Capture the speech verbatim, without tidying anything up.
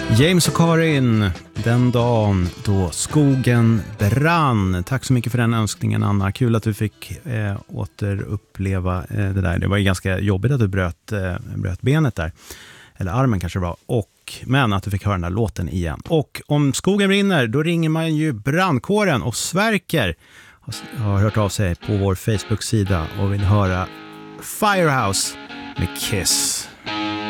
James och Karin, den dagen då skogen brann. Tack så mycket för den önskningen, Anna. Kul att du fick eh, återuppleva eh, det där. Det var ju ganska jobbigt att du bröt, eh, bröt benet där. Eller armen kanske det var. Och, men att du fick höra den där låten igen. Och om skogen brinner, då ringer man ju brandkåren. Och Sverker har hört av sig på vår Facebook-sida och vill höra Firehouse med Kiss.